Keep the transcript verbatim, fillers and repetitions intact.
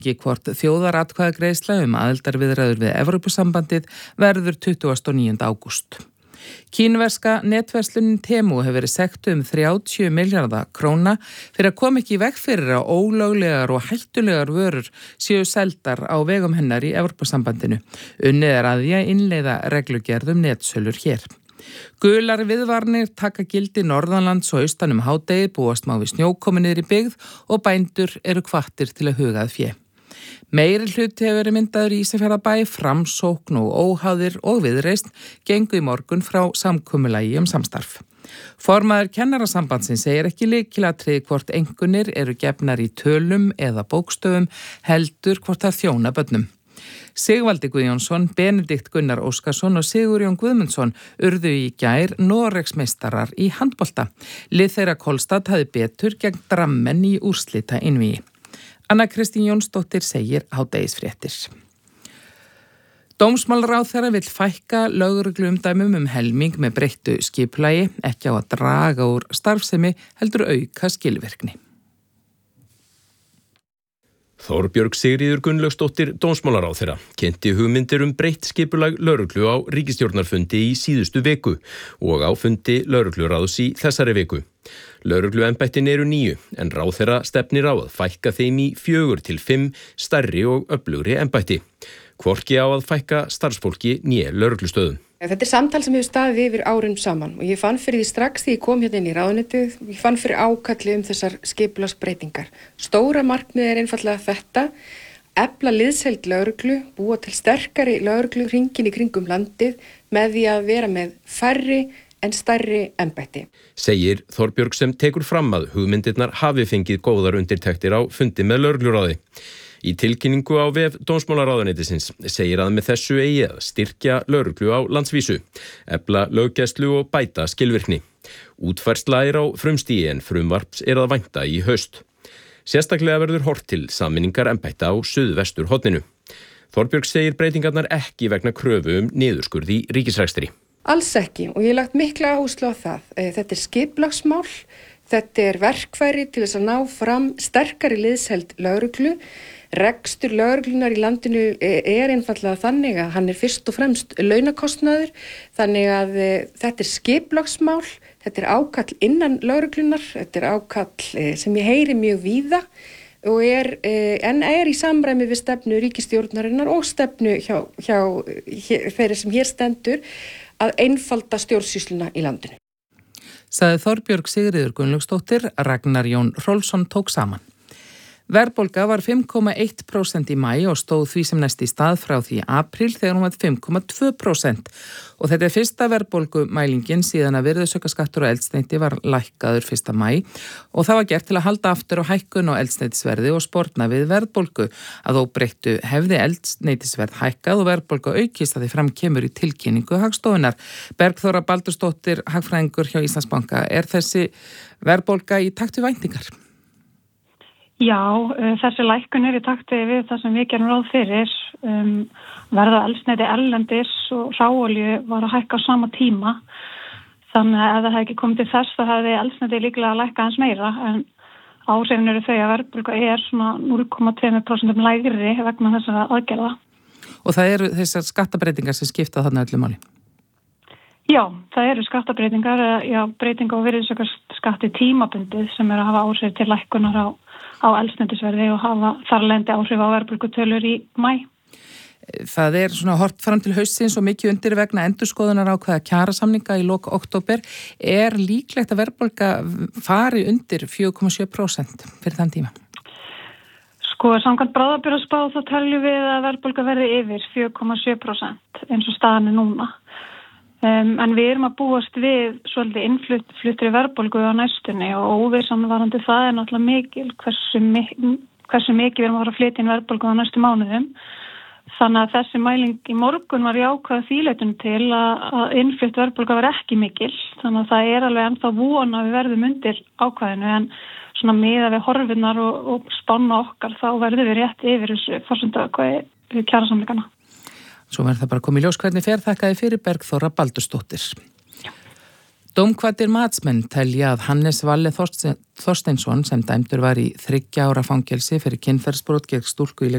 Hvort þjóðaratkvæðagreiðsla um aðildarviðræður við Evrópusambandið verður tuttugasta og níunda ágúst. Kínverska netverslunin Temu hefur verið sektuð um þrjátíu milljarða króna fyrir að koma ekki í veg fyrir að ólöglegar og hættulegar vörur séu seldar á vegum hennar í Evrópusambandinu. Unnið er að því að innleiða reglugerð um netsölur hér. Gular viðvarnir taka gildi norðanlands og austan um hádegi, búast má við snjókomi niður í byggð og bændur eru hvattir til að huga að fé. Meiri hluti hefur verið myndaður í Ísafjarðarbæ, Framsókn og Óháðir og Viðreisn gengu í morgun frá samkomulagi um samstarf. Formaður Kennarasambandsins segir ekki lykilatriði hvort einkunnir eru gefnar í tölum eða bókstöfum, heldur hvort það þjóna börnum. Sigvaldi Guðjónsson, Benedikt Gunnar Óskarsson og Sigurjón Guðmundsson urðu í gær Noregsmeistarar í handbolta. Lið þeirra Kolstad hafði betur gegn Drammen í úrslita einvígi. Anna Kristín Jónsdóttir segir hádegisfréttir. Dómsmálaráðherra vill fækka lögregluumdæmum um helming með breyttu skipulagi, ekki á að draga úr starfsemi heldur auka skilvirkni. Þorbjörg Sigríður Gunnlaugsdóttir dómsmálaráðherra kynnti hugmyndir um breytt skipulag lögreglu á ríkisstjórnarfundi í síðustu viku og á fundi lögregluráðs í þessari viku. Lögregluembættin eru níu en ráðherra stefnir á að fækka þeim í fjögur til fimm stærri og öflugri embætti. Hvorki á að fækka starfsfólki né lögreglustöðum. Þetta er samtal sem hefur staðið yfir árum saman og ég fann fyrir því strax því ég kom hérna inn í ráðuneytið, ég fann fyrir ákalli um þessar skipulagsbreytingar. Stóra markmið er einfallega þetta, efla liðsheild lögreglu, búa til sterkari lögreglu hringinn í kringum landið með því að vera með færri en stærri embætti. Segir Þorbjörg sem tekur fram að hugmyndirnar hafi fengið góðar undirtektir á fundi með lögregluráði. Í tilkynningu á vef dómsmálaráðuneytisins segir að með þessu eigi að styrkja lögreglu á landsvísu, efla löggæslu og bæta skilvirkni. Útfærsla er á frumstigi en frumvarps er að vænta í haust. Sérstaklega verður horft til sameiningar embætta á suðvesturhorninu. Þorbjörg segir breytingarnar ekki vegna kröfu um niðurskurð í ríkisrekstri. Alls ekki og ég hef lagt mikla áherslu á það. Þetta er skipulagsmál, þetta er verkfæri til þess að ná fram sterkari liðsheild lögreglu. Rekstur lögreglunar í landinu er einfallega þannig að hann er fyrst og fremst launakostnaður, þannig að e, þetta er skipulagsmál, þetta er ákall innan lögreglunar, þetta er ákall e, sem ég heyri mjög víða og er, e, en er í samræmi við stefnu ríkisstjórnarinnar og stefnu hjá, hjá þeirri sem hér stendur að einfalda stjórnsýsluna í landinu. Sagði Þorbjörg Sigríður Gunnlaugsdóttir, Ragnar Jón Hrólfsson tók saman. Verðbólga var fimm komma eitt prósent í maí og stóð því sem næst í stað frá því í apríl þegar hún var fimm komma tvö prósent og þetta er fyrsta verðbólgumælingin síðan að virðisaukaskattur og eldsneyti var lækkaður fyrsta maí og það var gert til að halda aftur á hækkun á eldsneytisverði og sporna við verðbólgu. Að óbreyttu hefði eldsneytisverð hækkað og verðbólga aukist að því fram kemur í tilkynningu Hagstofunnar. Bergþóra Baldursdóttir, hagfræðingur hjá Íslandsbanka, er þessi verðbólga í takt við væntingar? Já, þessi lækkun er í takti við það sem við gerum ráð fyrir. Um, verða eldsneyti erlendis og hráolíu var að hækka á sama tíma. Þannig að ef það hefði ekki komið til þess þá hefði eldsneyti líklega að lækka aðeins meira. En áhrifin eru þau að verðbólga er svona núll komma tvö prósent lægri vegna þessara aðgerða. Og það eru þessar skattabreytingar sem skipta þarna öllu máli? Já, það eru skattabreytingar, já, breytinga og virðisaukaskatti tímabundið sem eru að hafa áhrif til lækkunar á á eldsneytisverði og hafa þarlendi áhrif á verðbólgutölur í maí. Það er svona hort fram til haustsins og mikið undir vegna endurskoðunar ákveða kjarasamninga í lok október. Er líklegt að verðbólga fari undir fjögur komma sjö prósent fyrir þann tíma? Sko, samkvæmt bráðabirgðaspá þá teljum við að verðbólga verði yfir fjögur komma sjö prósent eins og staðan er núna. Um, en við erum að búast við svolítið innfluttri verðbólgu á næstunni og óvissan varandi það er náttúrulega mikil hversu, mi- hversu mikið við erum að fara að flytja inn verðbólgu á næstu mánuðum. Þannig að þessi mæling í morgun var jákvæð þýleitun til að, að innflutt verðbólga var ekki mikil. Þannig að það er alveg ennþá von að við verðum undir ákvæðinu en svona miðað við horfinnar og, og spanna okkar þá verðum við rétt yfir þessu forsendakvæði við kjarasamningana. Svo verður það bara komið í ljós hvernig fer þakkaði fyrir Bergþóra Baldursdóttir. Dómkvaddir matsmenn telja að Hannes Valle Þorsteinsson sem dæmdur var í þriggja ára fangelsi fyrir kynferðisbrot gegn stúlku í